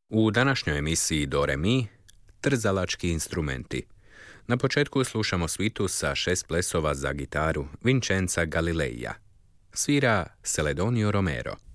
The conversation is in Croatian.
U današnjoj emisiji Do Re Mi, trzalački instrumenti. Na početku slušamo svitu sa 6 plesova za gitaru Vincenza Galileija. Svira Celedonio Romero.